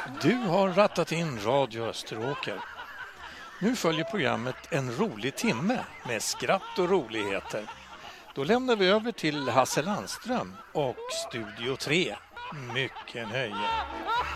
Du har rattat in Radio Österåker. Nu följer programmet En rolig timme med skratt och roligheter. Då lämnar vi över till Hasse Landström och Studio 3. Mycket nöje.